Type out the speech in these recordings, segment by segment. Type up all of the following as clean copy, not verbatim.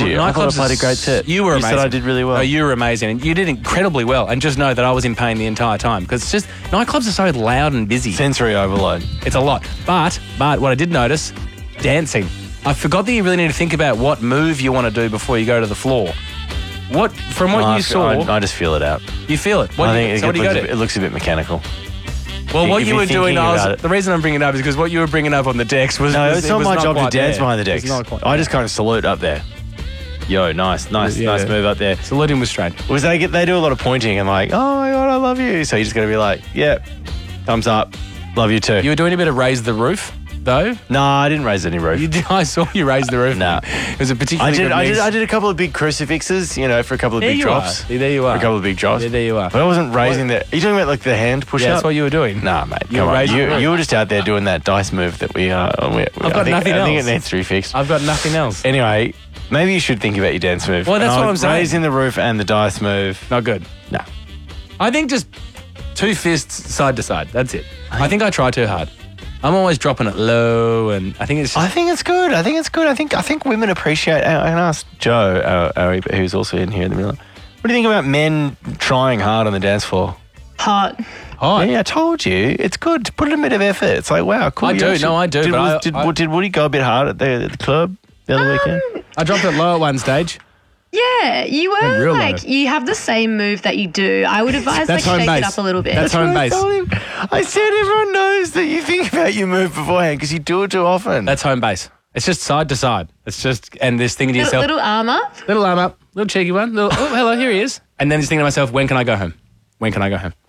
you? I thought I played a great set. You were amazing. You said I did really well. Oh, you were amazing. And you did incredibly well. And just know that I was in pain the entire time because it's just nightclubs are so loud and busy. Sensory overload. It's a lot. But what I did notice, dancing. I forgot that you really need to think about what move you want to do before you go to the floor. From what you saw... I just feel it out. You feel it? What do you go to? It looks a bit mechanical. Well, what you were doing, the reason I'm bringing it up is because what you were bringing up on the decks was... No, it's not my job to dance behind the decks. I just kind of salute up there. Yo, nice move up there. Saluting was strange. Because they do a lot of pointing and like, oh my God, I love you. So you just got to be like, yeah, thumbs up, love you too. You were doing a bit of raise the roof, though? No, I didn't raise any roof. I saw you raise the roof. No. It was a particularly good mix. I did a couple of big crucifixes, for a couple of big drops. There you are. For a couple of big drops. Yeah, there you are. But I wasn't raising the... Are you talking about like the hand push-up? Yeah, that's what you were doing. Nah, mate, come on. You were just out there doing that dice move that I've got nothing else. I think it needs to be fixed. I've got nothing else. Anyway, maybe you should think about your dance move. Well, that's what I'm saying. Raising the roof and the dice move. Not good. No. I think just 2 fists side to side. That's it. I think I try too hard. I'm always dropping it low, and I think it's. I think it's good. I think women appreciate. I can ask Joe, who's also in here in the middle. What do you think about men trying hard on the dance floor? Hot. Yeah, I told you. It's good to put in a bit of effort. It's like, wow, cool. I do. Did Woody go a bit hard at the club the other weekend? I dropped it low at one stage. Yeah, you were you have the same move that you do. I would advise shake it up a little bit. That's home base. I said everyone knows that you think about your move beforehand because you do it too often. That's home base. It's just side to side. It's just, and this thing to yourself. Little arm up. Little arm up. Little cheeky one. Oh, hello, here he is. And then just thinking to myself, when can I go home? When can I go home?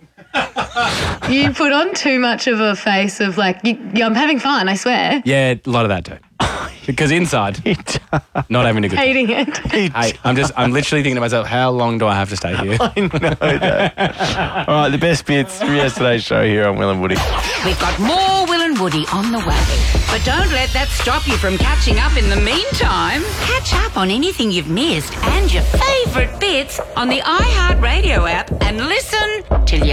You put on too much of a face of like, I'm having fun, I swear. Yeah, a lot of that too. Because inside, not having a good time. Hating it. Hey, I'm literally thinking to myself, how long do I have to stay here? I know that. All right, the best bits from yesterday's show here on Will and Woody. We've got more Will and Woody on the way. But don't let that stop you from catching up in the meantime. Catch up on anything you've missed and your favourite bits on the iHeartRadio app and listen till you